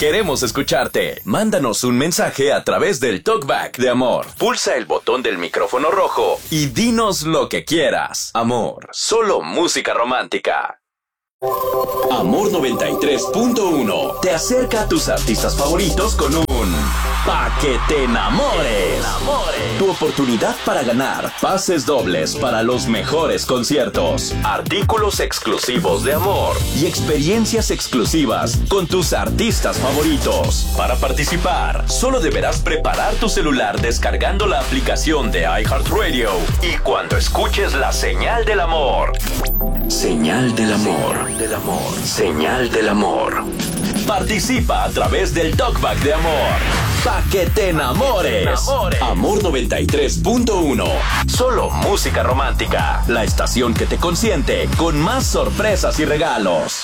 Queremos escucharte. Mándanos un mensaje a través del Talkback de Amor. Pulsa el botón del micrófono rojo y dinos lo que quieras. Amor, solo música romántica. Amor 93.1 te acerca a tus artistas favoritos con un Pa' que te enamores. Tu oportunidad para ganar pases dobles para los mejores conciertos, artículos exclusivos de Amor y experiencias exclusivas con tus artistas favoritos. Para participar, solo deberás preparar tu celular descargando la aplicación de iHeartRadio y cuando escuches la señal del amor. Señal del amor. Señal del amor. Participa a través del Talkback de Amor. Pa' que te enamores. Amor 93.1. Solo música romántica. La estación que te consiente con más sorpresas y regalos.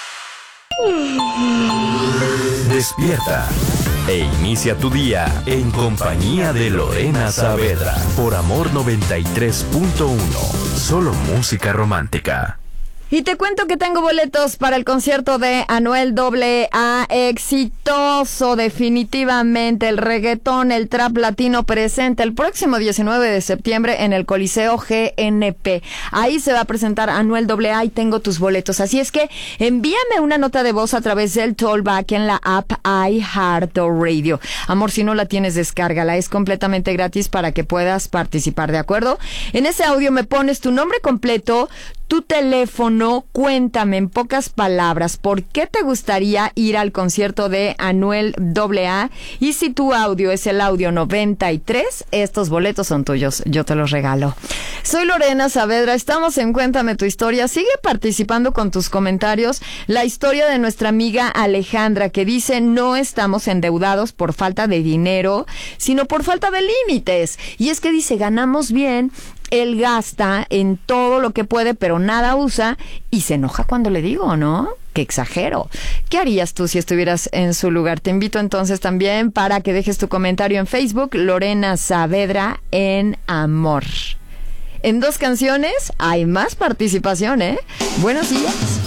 Despierta e inicia tu día en compañía de Lorena Saavedra por Amor 93.1. Solo música romántica. Y te cuento que tengo boletos para el concierto de Anuel AA, exitoso definitivamente, el reggaetón, el trap latino presente el próximo 19 de septiembre en el Coliseo GNP. Ahí se va a presentar Anuel AA y tengo tus boletos. Así es que envíame una nota de voz a través del Talkback en la app iHeartRadio. Amor, si no la tienes, descárgala, es completamente gratis para que puedas participar, ¿de acuerdo? En ese audio me pones tu nombre completo, tu teléfono, cuéntame en pocas palabras por qué te gustaría ir al concierto de Anuel AA, y si tu audio es el audio 93, estos boletos son tuyos, yo te los regalo. Soy Lorena Saavedra, estamos en Cuéntame tu Historia. Sigue participando con tus comentarios. La historia de nuestra amiga Alejandra, que dice: no estamos endeudados por falta de dinero, sino por falta de límites. Y es que dice, ganamos bien, él gasta en todo lo que puede, pero nada usa, y se enoja cuando le digo, ¿no? Que exagero. ¿Qué harías tú si estuvieras en su lugar? Te invito entonces también para que dejes tu comentario en Facebook, Lorena Saavedra en Amor. En 2 canciones hay más participación, ¿eh? Buenos días.